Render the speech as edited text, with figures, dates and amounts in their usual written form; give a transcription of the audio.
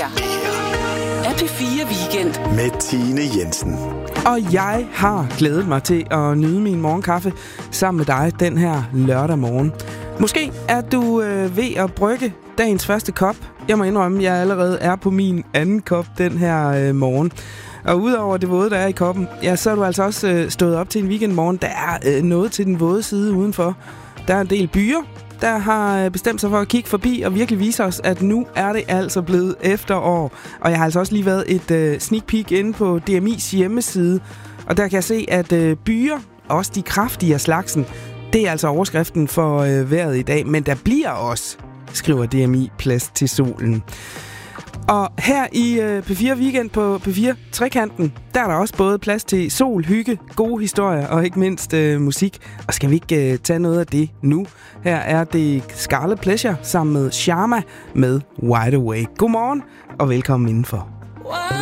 er P4 Weekend med Tine Jensen. Og jeg har glædet mig til at nyde min morgenkaffe sammen med dig den her lørdag morgen. Måske er du ved at brygge dagens første kop. Jeg må indrømme, at jeg allerede er på min anden kop den her morgen. Og udover det våde, der er i koppen, ja, så er du altså også stået op til en weekendmorgen. Der er noget til den våde side udenfor. Der er en del byer, der har bestemt sig for at kigge forbi og virkelig vise os, at nu er det altså blevet efterår. Og jeg har altså også lige været et sneak peek inde på DMI's hjemmeside. Og der kan jeg se, at byer, også de kraftige af slagsen, det er altså overskriften for vejret i dag. Men der bliver også, skriver DMI, plads til solen. Og her i P4 Weekend på P4 Trekanten, der er der også både plads til sol, hygge, gode historier og ikke mindst musik. Og skal vi ikke tage noget af det nu? Her er det Scarlet Pleasure sammen med Sharma med Wide Awake. Godmorgen og velkommen indenfor.